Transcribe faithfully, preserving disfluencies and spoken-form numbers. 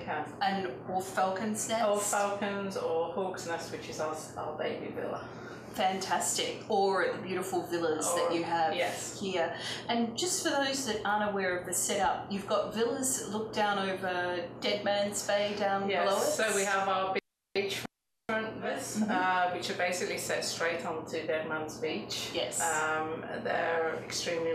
can. And or Falcon's Nest? Or Falcons or Hawk's Nest, which is our, our baby villa. Fantastic. Or the beautiful villas or, that you have yes. here. And just for those that aren't aware of the setup, you've got villas that look down over Dead Man's Bay down yes. below us? So we have our beachfront villas, mm-hmm. uh, which are basically set straight onto Dead Man's Beach. Yes. Um, they're extremely